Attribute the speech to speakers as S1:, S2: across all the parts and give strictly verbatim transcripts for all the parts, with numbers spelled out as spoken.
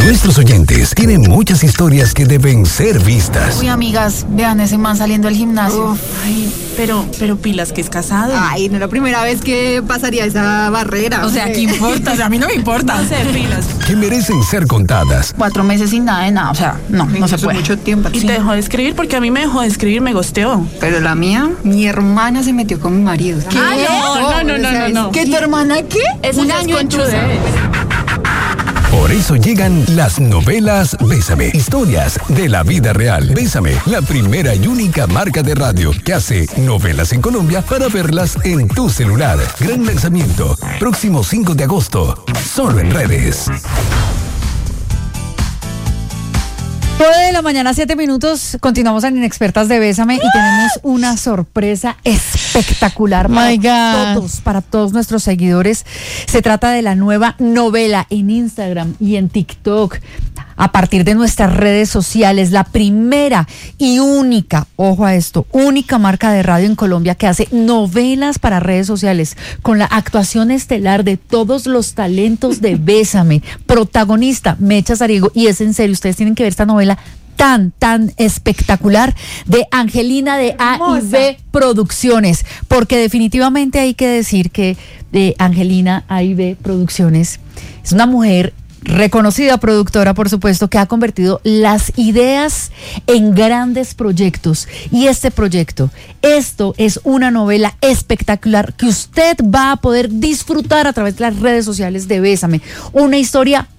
S1: Nuestros oyentes tienen muchas historias que deben ser vistas.
S2: Uy, amigas, vean ese man saliendo del gimnasio.
S3: Uf, ay, pero, pero pilas que es casado.
S4: Ay, no es la primera vez que pasaría esa barrera.
S3: O sea, ¿qué importa? O sea, a mí no me importa. No sé, pilas.
S1: Que merecen ser contadas.
S2: Cuatro meses sin nada de nada, o sea, no, no, no se puede.
S4: Mucho tiempo.
S3: Y
S4: Sí.
S3: te dejó de escribir porque a mí me dejó de escribir, me gosteó.
S4: Pero la mía, mi hermana se metió con mi marido.
S3: ¿Qué?
S4: Ay,
S3: No, no, no, no, no.
S4: ¿Qué, tu hermana qué?
S3: Eso
S4: Un
S3: ya es
S4: año en
S3: conchudez.
S1: Por eso llegan las novelas Bésame, historias de la vida real. Bésame, la primera y única marca de radio que hace novelas en Colombia para verlas en tu celular. Gran lanzamiento, próximo cinco de agosto, solo en redes.
S5: nueve de la mañana, siete minutos, continuamos en Inexpertas de Bésame y tenemos una sorpresa espectacular para
S6: My God.
S5: todos, para todos nuestros seguidores. Se trata de la nueva novela en Instagram y en TikTok. A partir de nuestras redes sociales, la primera y única, ojo a esto, única marca de radio en Colombia que hace novelas para redes sociales con la actuación estelar de todos los talentos de Bésame. Protagonista, Mecha Sariego, y es en serio, ustedes tienen que ver esta novela tan, tan espectacular de Angelina de A y B Producciones, porque definitivamente hay que decir que de Angelina A y B Producciones es una mujer reconocida productora, por supuesto, que ha convertido las ideas en grandes proyectos. Y este proyecto, esto es una novela espectacular que usted va a poder disfrutar a través de las redes sociales de Bésame. Una historia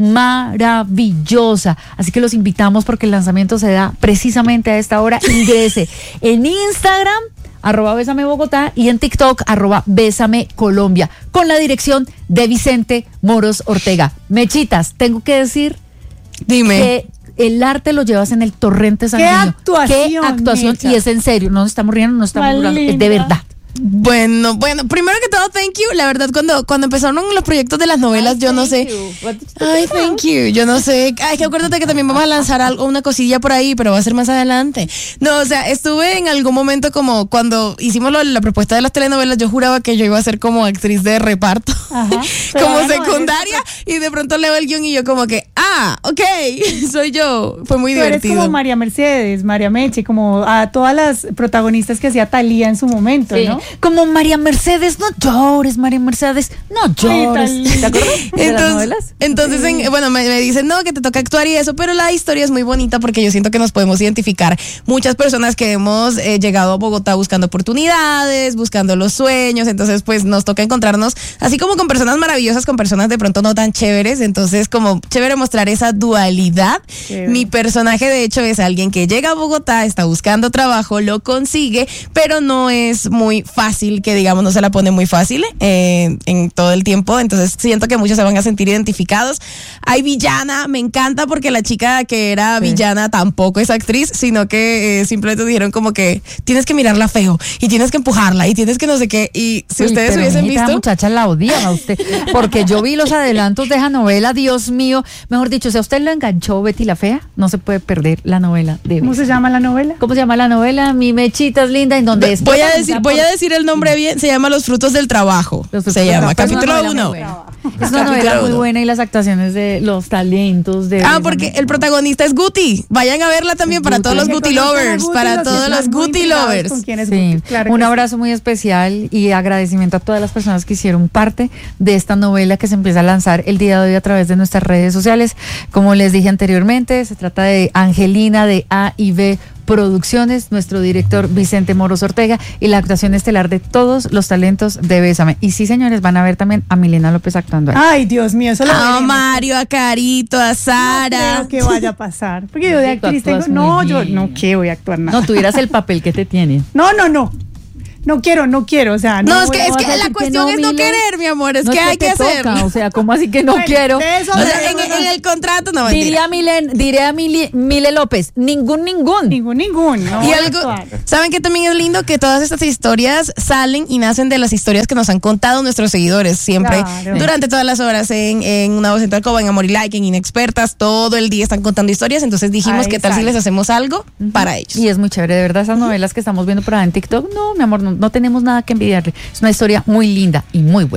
S5: maravillosa. Así que los invitamos porque el lanzamiento se da precisamente a esta hora. Ingrese en Instagram, arroba Bésame Bogotá, y en TikTok, arroba Bésame Colombia, con la dirección de Vicente Moros Ortega. Mechitas, tengo que decir
S6: Dime.
S5: que el arte lo llevas en el torrente
S7: ¡Qué
S5: sanguíneo.
S7: actuación,
S5: ¡Qué actuación!
S7: Mecha!
S5: Y es en serio, no nos estamos riendo, no estamos
S7: Más
S5: burlando, es de
S7: linda.
S5: verdad.
S6: Bueno, bueno, primero que todo, thank you. La verdad, cuando, cuando empezaron los proyectos de las novelas, yo no sé. Ay, thank you. Yo no sé. Ay, que acuérdate que también vamos a lanzar algo, una cosilla por ahí, pero va a ser más adelante. No, o sea, estuve en algún momento como cuando hicimos lo- la propuesta de las telenovelas, yo juraba que yo iba a ser como actriz de reparto,
S7: Ajá. Pero
S6: como
S7: bueno,
S6: secundaria, y de pronto leo el guión y yo como que, ah, ok, soy yo. Fue muy
S7: Tú eres
S6: divertido.
S7: como María Mercedes, María Meche, como a todas las protagonistas que hacía Talía en su momento,
S5: Sí.
S7: ¿no?
S5: Como María Mercedes, no llores, María Mercedes, no llores.
S7: Talía.
S5: ¿Te acuerdas de las
S6: Entonces,
S5: novelas?
S6: entonces en- bueno, me, me dicen, no, que te toca actuar y eso, pero la historia es muy bonita porque yo siento que nos podemos identificar muchas personas que hemos eh, llegado a Bogotá buscando oportunidades, buscando los sueños, entonces pues nos toca encontrarnos así como con personas maravillosas, con personas de pronto no tan chéveres, entonces como chévere mostrar esa dualidad.
S7: Chévere.
S6: Mi personaje de hecho es alguien que llega a Bogotá, está buscando trabajo, lo consigue, pero no es muy fácil, que digamos no se la pone muy fácil eh, en todo el tiempo, entonces siento que muchos se van a sentir identificados. Hay villana, me encanta porque la chica que era villana tampoco es actriz, sino que eh, simplemente dijeron como que tienes que mirarla feo y tienes que empujarla y tienes que no sé qué, y si
S5: Uy,
S6: ustedes
S5: pero
S6: hubiesen
S5: mijita,
S6: visto...
S5: muchacha la odian a usted, porque yo vi los adelantos de esa novela, Dios mío, mejor dicho, si a usted lo enganchó Betty la Fea, no se puede perder la novela de
S7: ¿Cómo
S5: Bésame.
S7: se llama la novela?
S5: ¿Cómo se llama la novela? Mi Mechita es linda, en donde es
S6: Voy a
S5: protagonizada
S6: decir, voy
S5: por-
S6: a decir el nombre bien, se llama Los frutos del trabajo.
S5: Los frutos
S6: se
S5: del
S6: llama,
S5: trabajo. Es una
S6: capítulo
S5: novela muy
S6: uno.
S5: buena. Es una novela
S6: Capítulo
S5: muy
S6: uno.
S5: buena y las actuaciones de los talentos de
S6: Ah,
S5: Bésame.
S6: porque el protagonista es Guti. Vayan a verla también para
S5: Guti.
S6: todos los
S7: Que
S6: Guti
S7: conozcan a
S6: lovers,
S7: Guti,
S6: para
S7: que
S6: todos
S7: están
S6: los
S7: muy
S6: Guti
S7: intrigados
S6: lovers.
S7: con quién es
S5: Sí,
S7: Guti, claro
S5: un
S7: que sí.
S5: abrazo muy especial y agradecimiento a todas las personas que hicieron parte de esta novela que se empieza a lanzar el día de hoy a través de nuestras redes sociales. Como les dije anteriormente, se trata de Angelina de A y B Producciones, nuestro director Vicente Moros Ortega y la actuación estelar de todos los talentos de Bésame. Y sí, señores, van a ver también a Milena López actuando ahí.
S7: Ay, Dios mío, eso lo
S6: A
S7: veremos.
S6: Mario, a Carito, a
S7: No
S6: Sara.
S7: creo que vaya a pasar. Porque yo de
S5: Tú
S7: actriz tengo.
S5: actúas
S7: No,
S5: muy
S7: yo
S5: bien.
S7: no quiero voy a actuar nada.
S5: No, tuvieras el papel que te tiene.
S7: No, no, no. No quiero, no quiero. O sea, no.
S6: No, es que,
S7: voy a-
S6: es que
S5: vas a
S6: la
S5: decir que
S6: cuestión
S5: no,
S6: es no
S5: Mile.
S6: querer, mi amor, es
S5: No
S6: que hay
S5: te
S6: que
S5: toca,
S6: hacerlo.
S5: o sea, ¿cómo así que no
S7: Bueno,
S5: quiero?
S7: de eso
S6: O
S7: me-
S6: sea, en, en el contrato no mentira.
S5: Diría Milen, diría Mile, Mile López, ningún, ningún.
S7: Ningún, ningún. No
S6: Y
S7: voy a
S6: algo,
S7: actuar.
S6: ¿saben qué también es lindo? Que todas estas historias salen y nacen de las historias que nos han contado nuestros seguidores siempre,
S7: Claro.
S6: durante todas las horas en, en Una Voz en Alcoba, en Amor y Like, en Inexpertas, todo el día están contando historias, entonces dijimos,
S7: Ahí
S6: ¿qué tal si
S7: sale.
S6: les hacemos algo para ellos?
S5: Y es muy chévere, de verdad, esas novelas que estamos viendo por ahí en TikTok, no, mi amor, no, no tenemos nada que envidiarle. Es una historia muy linda y muy buena.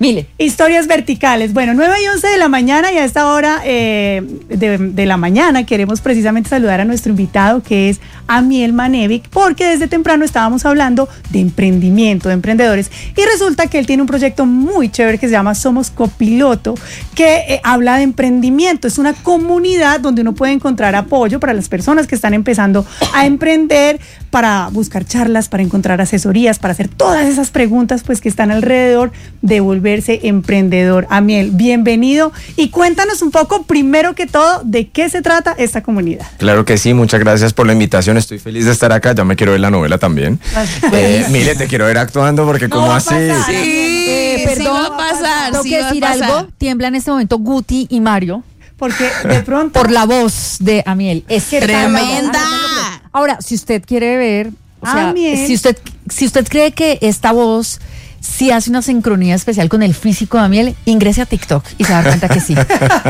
S5: Mile.
S7: Historias verticales. Bueno, nueve y once de la mañana y a esta hora eh, de, de la mañana queremos precisamente saludar a nuestro invitado que es Amiel Manevic, porque desde temprano estábamos hablando de emprendimiento, de emprendedores, y resulta que él tiene un proyecto muy chévere que se llama Somos Copiloto, que eh, habla de emprendimiento. Es una comunidad donde uno puede encontrar apoyo para las personas que están empezando a emprender, para buscar charlas, para encontrar asesorías, para hacer todas esas preguntas pues que están alrededor de volverse emprendedor. Amiel, bienvenido y cuéntanos un poco, primero que todo, de qué se trata esta comunidad.
S8: Claro que sí, muchas gracias por la invitación, estoy feliz de estar acá, ya me quiero ver la novela también. eh, Mire, te quiero ver actuando porque
S7: No
S8: como
S7: va a
S8: así...
S7: pasar.
S6: Sí,
S5: Eh,
S6: sí va a pasar,
S5: tengo
S6: sí
S5: que
S6: va a
S5: decir
S6: pasar.
S5: algo, tiembla en este momento Guti y Mario
S7: Porque de pronto...
S5: por la voz de Amiel. Es que
S6: Tremenda.
S5: Ahora, si usted quiere ver, o sea,
S7: Amiel.
S5: si usted, si usted cree que esta voz sí hace una sincronía especial con el físico de Amiel, ingrese a TikTok y se da cuenta que sí.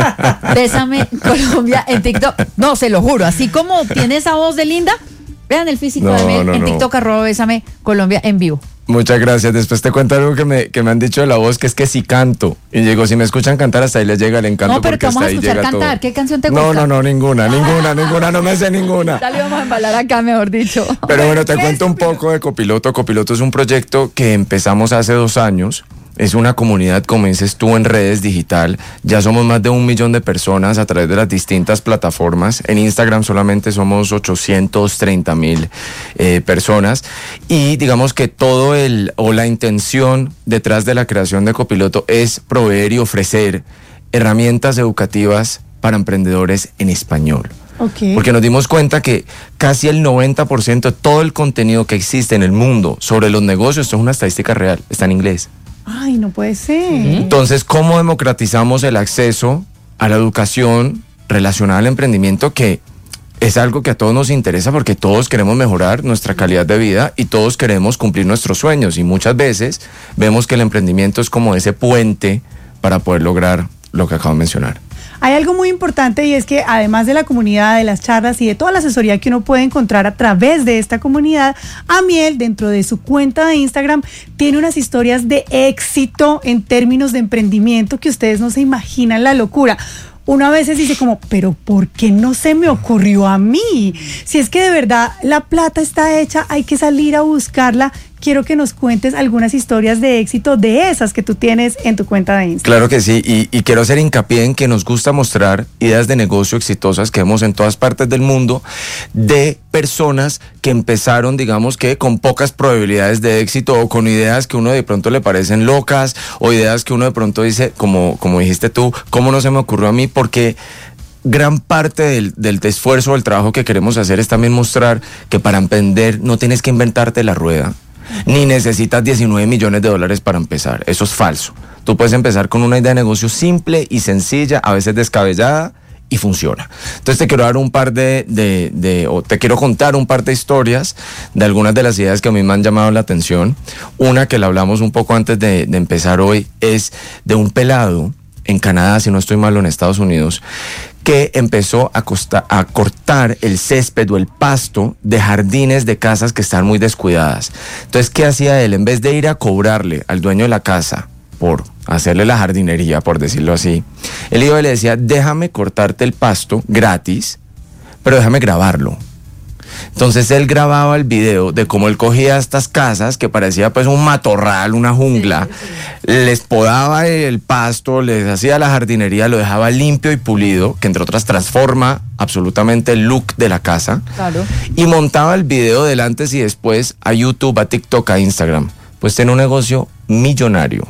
S5: Bésame Colombia en TikTok. No, se lo juro, así como tiene esa voz de linda, vean el físico
S8: No,
S5: de Amiel
S8: no,
S5: en
S8: no.
S5: TikTok, arroba Bésame Colombia en vivo.
S8: Muchas gracias, después te cuento algo que me, que me han dicho de la voz, que es que sí canto. Y digo, si me escuchan cantar, hasta ahí les llega el encanto.
S5: No, pero
S8: porque
S5: te vamos
S8: hasta
S5: a
S8: ahí
S5: escuchar
S8: llega
S5: cantar.
S8: todo.
S5: ¿Qué canción te
S8: No,
S5: gusta?
S8: no, no, ninguna, ninguna, ninguna, no me sé ninguna.
S5: Dale, vamos a embalar acá, mejor dicho.
S8: Pero bueno, te cuento un poco de Copiloto. Copiloto es un proyecto que empezamos hace dos años. Es una comunidad, como dices tú, en redes digital. Ya somos más de un millón de personas a través de las distintas plataformas. En Instagram solamente somos ochocientos treinta mil eh, personas. Y digamos que todo el, o la intención detrás de la creación de Copiloto es proveer y ofrecer herramientas educativas para emprendedores en español.
S7: Ok.
S8: Porque nos dimos cuenta que casi el noventa por ciento de todo el contenido que existe en el mundo sobre los negocios, esto es una estadística real, está en inglés.
S7: Ay, no puede ser.
S8: Entonces, ¿cómo democratizamos el acceso a la educación relacionada al emprendimiento? Que es algo que a todos nos interesa porque todos queremos mejorar nuestra calidad de vida y todos queremos cumplir nuestros sueños. Y muchas veces vemos que el emprendimiento es como ese puente para poder lograr lo que acabo de mencionar.
S7: Hay algo muy importante y es que además de la comunidad, de las charlas y de toda la asesoría que uno puede encontrar a través de esta comunidad, Amiel, dentro de su cuenta de Instagram, tiene unas historias de éxito en términos de emprendimiento que ustedes no se imaginan la locura. Uno a veces dice como, pero ¿por qué no se me ocurrió a mí? Si es que de verdad la plata está hecha, hay que salir a buscarla. Quiero que nos cuentes algunas historias de éxito de esas que tú tienes en tu cuenta de Instagram.
S8: Claro que sí, y, y quiero hacer hincapié en que nos gusta mostrar ideas de negocio exitosas que vemos en todas partes del mundo de personas que empezaron, digamos que con pocas probabilidades de éxito o con ideas que uno de pronto le parecen locas o ideas que uno de pronto dice, como, como dijiste tú, ¿cómo no se me ocurrió a mí? Porque gran parte del, del esfuerzo, del trabajo que queremos hacer es también mostrar que para emprender no tienes que inventarte la rueda. Ni necesitas diecinueve millones de dólares para empezar, eso es falso. Tú puedes empezar con una idea de negocio simple y sencilla, a veces descabellada, y funciona. Entonces te quiero dar un par de, de, de, o te quiero contar un par de historias de algunas de las ideas que a mí me han llamado la atención. Una que la hablamos un poco antes de, de empezar hoy es de un pelado en Canadá, si no estoy mal, o en Estados Unidos, que empezó a, costa, a cortar el césped o el pasto de jardines de casas que están muy descuidadas. Entonces, ¿qué hacía él? En vez de ir a cobrarle al dueño de la casa por hacerle la jardinería, por decirlo así, él iba y le decía, déjame cortarte el pasto gratis, pero déjame grabarlo. Entonces él grababa el video de cómo él cogía estas casas que parecía pues un matorral, una jungla, sí, sí. Les podaba el pasto, les hacía la jardinería, lo dejaba limpio y pulido, que entre otras transforma absolutamente el look de la casa. Claro. Y montaba el video del antes y después a YouTube, a TikTok, a Instagram. Pues tiene un negocio millonario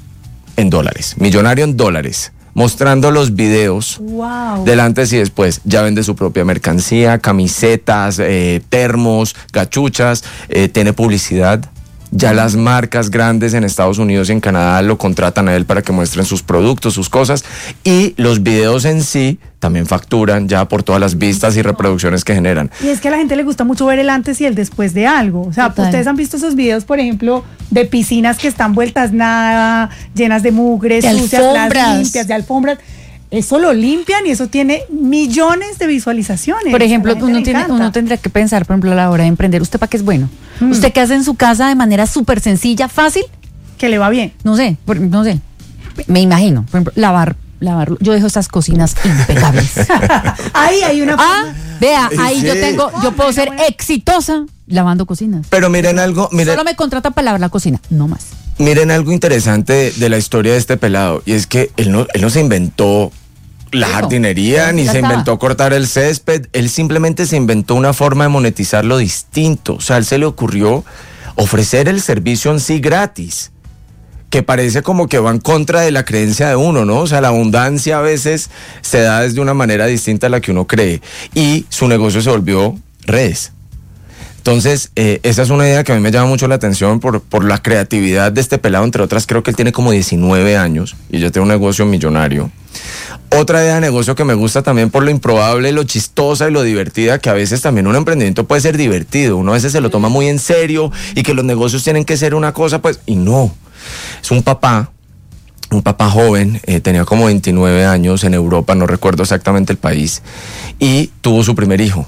S8: en dólares, millonario en dólares. Mostrando los videos wow. del antes y después. Ya vende su propia mercancía, camisetas, eh, termos, cachuchas, eh, tiene publicidad. Ya las marcas grandes en Estados Unidos y en Canadá lo contratan a él para que muestren sus productos, sus cosas. Y los videos en sí también facturan ya por todas las vistas y reproducciones que generan.
S7: Y es que a la gente le gusta mucho ver el antes y el después de algo. O sea, total. Ustedes han visto esos videos, por ejemplo, de piscinas que están vueltas nada, llenas de mugre,
S6: de
S7: sucias,
S6: alfombras.
S7: Las limpias, de alfombras. Eso lo limpian y eso tiene millones de visualizaciones.
S5: Por ejemplo, uno, tiene, uno tendría que pensar, por ejemplo, a la hora de emprender, ¿usted para qué es bueno? Mm. ¿Usted qué hace en su casa de manera súper sencilla, fácil?
S7: Que le va bien.
S5: No sé, por, no sé. Me imagino, por ejemplo, lavar, lavar. Yo dejo estas cocinas impecables.
S7: Ahí hay una
S5: Ah,
S7: forma.
S5: vea,
S8: Sí.
S5: ahí yo tengo, yo puedo ser exitosa lavando cocinas.
S8: Pero miren algo, miren,
S5: Solo me contrata para lavar la cocina, no más.
S8: miren algo interesante de, de la historia de este pelado. Y es que él no, él no se inventó la
S5: Eso,
S8: jardinería,
S5: ya
S8: ni se
S5: estaba.
S8: inventó cortar el césped. Él simplemente se inventó una forma de monetizarlo distinto. O sea, a él se le ocurrió ofrecer el servicio en sí gratis, que parece como que va en contra de la creencia de uno, ¿no? O sea, la abundancia a veces se da desde una manera distinta a la que uno cree. Y su negocio se volvió redes. Entonces, eh, esa es una idea que a mí me llama mucho la atención por, por la creatividad de este pelado. Entre otras, creo que él tiene como diecinueve años y ya tiene un negocio millonario. Otra idea de negocio que me gusta también por lo improbable, lo chistosa y lo divertida, que a veces también un emprendimiento puede ser divertido. Uno a veces se lo toma muy en serio y que los negocios tienen que ser una cosa, pues, y no. Es un papá, un papá joven, eh, tenía como veintinueve años en Europa, no recuerdo exactamente el país, y tuvo su primer hijo.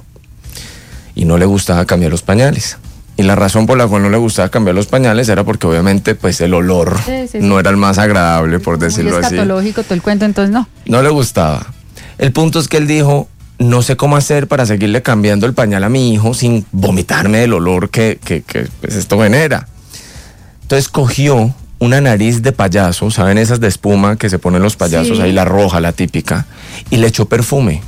S8: Y no le gustaba cambiar los pañales. Y la razón por la cual no le gustaba cambiar los pañales era porque obviamente pues el olor
S5: Sí, sí, sí.
S8: no era el más agradable, por decirlo
S5: Muy
S8: así.
S5: escatológico todo el cuento, entonces no.
S8: No le gustaba. El punto es que él dijo, no sé cómo hacer para seguirle cambiando el pañal a mi hijo sin vomitarme del olor que, que, que pues, esto genera. Entonces cogió una nariz de payaso, ¿saben esas de espuma que se ponen los payasos?
S7: Sí.
S8: Ahí la roja, la típica. Y le echó perfume.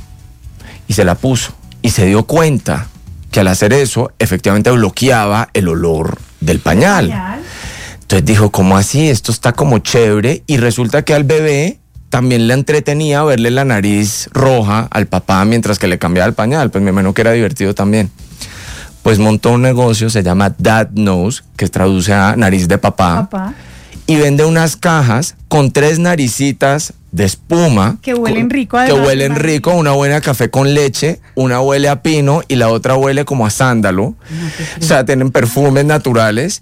S8: Y se la puso. Y se dio cuenta que al hacer eso, efectivamente bloqueaba el olor del pañal.
S7: Pañal.
S8: Entonces dijo, ¿cómo así? Esto está como chévere. Y resulta que al bebé también le entretenía verle la nariz roja al papá mientras que le cambiaba el pañal. Pues me imagino que era divertido también. Pues montó un negocio, se llama Dad Knows, que traduce a nariz de papá.
S7: Papá.
S8: Y vende unas cajas con tres naricitas de espuma.
S7: Que huelen
S8: con-
S7: rico,
S8: Que
S7: además,
S8: huelen
S7: me
S8: rico, una buena café con leche, una huele a pino y la otra huele como a sándalo. O sea, tienen perfumes naturales.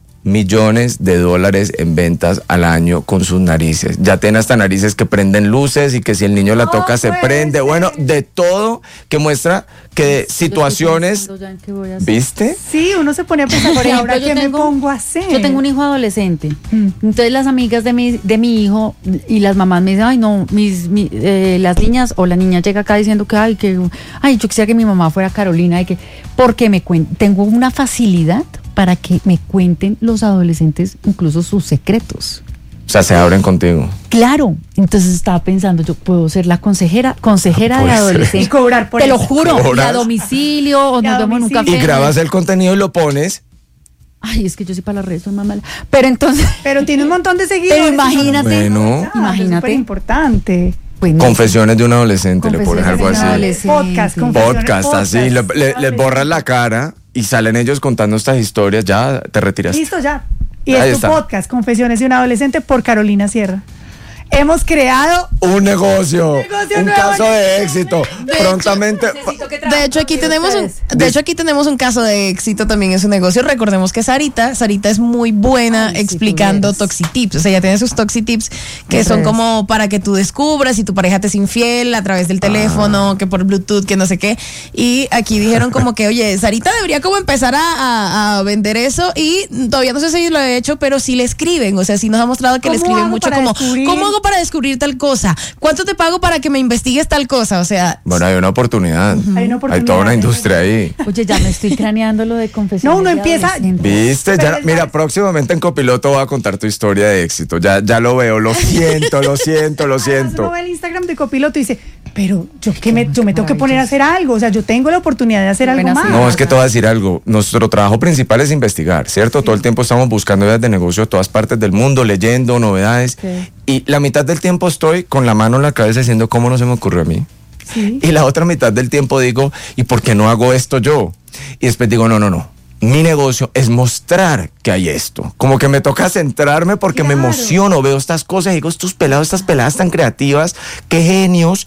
S8: Millones de dólares en ventas al año con sus narices. Ya tiene hasta narices que prenden luces y que si el niño la
S7: No
S8: toca se
S7: puede
S8: prende.
S7: ser.
S8: Bueno, de todo que muestra que situaciones...
S5: Yo estoy pensando ya en qué voy a hacer.
S8: ¿Viste?
S7: Sí, uno se pone a pensar,
S5: Por
S7: ¿y
S5: ejemplo,
S7: ahora
S5: yo
S7: qué me
S5: tengo-
S7: pongo a hacer?
S5: Yo tengo un hijo adolescente.
S7: Mm.
S5: Entonces las amigas de mi, de mi hijo y las mamás me dicen, ay no, mis, mi- eh, las niñas o la niña llega acá diciendo que, ay, que, ay, yo quisiera que mi mamá fuera Carolina, y que, porque me cuen- tengo una facilidad para que me cuenten los adolescentes incluso sus secretos.
S8: O sea, se abren contigo.
S5: Claro, entonces estaba pensando, yo puedo ser la consejera, consejera de
S8: Puede ser.
S5: adolescentes.
S7: Y cobrar por
S5: Te lo
S7: eso.
S5: juro, y a
S8: ¿Cobras?
S5: domicilio, o
S7: Y a
S5: nos vemos en un
S7: domicilio.
S5: café.
S8: Y grabas el contenido y lo pones.
S5: Ay, es que yo sí para las redes soy más mala. Pero entonces,
S7: Pero tiene un montón de seguidores.
S5: Pero imagínate.
S8: Bueno.
S5: Imagínate.
S7: Es súper importante.
S5: pues, no.
S8: Confesiones de un adolescente, le pones algo
S5: Confesiones de un
S8: así.
S5: adolescente.
S7: Podcast, confesiones,
S8: Podcast, así, le, le- les borras la cara y salen ellos contando estas historias, ya te retiras.
S7: Listo, ya. Y
S8: Ahí
S7: es tu
S8: está.
S7: podcast, Confesiones de un Adolescente, por Carolina Sierra. Hemos creado...
S8: Un negocio,
S7: negocio
S8: un
S7: nuevo,
S8: caso
S7: ya.
S8: de éxito. Prontamente.
S6: De hecho, aquí tenemos un, de hecho, aquí tenemos un caso de éxito también en su negocio. Recordemos que Sarita, Sarita es muy buena
S5: Ay, sí,
S6: explicando
S5: tú eres.
S6: toxitips. O sea, ella tiene sus toxitips que
S5: En
S6: son
S5: redes.
S6: como para que tú descubras si tu pareja te es infiel a través del teléfono, que por Bluetooth, que no sé qué. Y aquí dijeron como que, oye, Sarita debería como empezar a, a- a vender eso y todavía no sé si lo he hecho, pero sí le escriben. O sea, sí nos ha mostrado que le
S7: ¿Cómo
S6: escriben
S7: hago
S6: mucho
S7: para
S6: como,
S7: descubrir?
S6: ¿cómo hago para descubrir tal cosa? ¿Cuánto te pago para que me investigues tal cosa? O sea,
S8: Bueno, hay una oportunidad.
S7: Hay una oportunidad.
S8: Hay toda una industria ahí.
S5: Oye, ya me estoy craneando lo de confesiones.
S7: No, uno
S5: de
S7: empieza-
S5: adolescentes.
S8: ¿Viste?
S7: Pero
S8: Ya,
S7: es
S8: mira,
S7: más-
S8: próximamente en Copiloto voy a contar tu historia de éxito. Ya, ya lo veo, lo siento, lo siento, lo
S7: Además,
S8: siento.
S7: uno ve el Instagram de Copiloto y dice, pero yo que me, yo me tengo que poner a hacer algo. O sea, yo tengo la oportunidad de hacer algo
S5: Buenas
S7: más.
S5: ideas.
S8: No, es que te voy a decir algo. Nuestro trabajo principal es investigar, ¿cierto? Todo el tiempo estamos buscando ideas de negocio de todas partes del mundo, leyendo novedades.
S5: Sí.
S8: Y la mitad del tiempo estoy con la mano en la cabeza diciendo, ¿cómo no se me ocurrió a mí?
S7: Sí.
S8: Y la otra mitad del tiempo digo, ¿y por qué no hago esto yo? Y después digo, no, no, no. Mi negocio es mostrar que hay esto. Como que me toca centrarme porque me
S7: Claro.
S8: emociono, veo estas cosas y digo, estos pelados, estas peladas tan creativas, qué genios.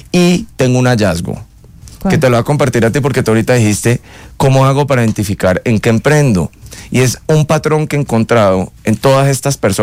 S8: Y tengo un hallazgo que te lo voy a compartir a ti porque tú ahorita dijiste, ¿cómo hago para identificar en qué emprendo? Y es un patrón que he encontrado en todas estas personas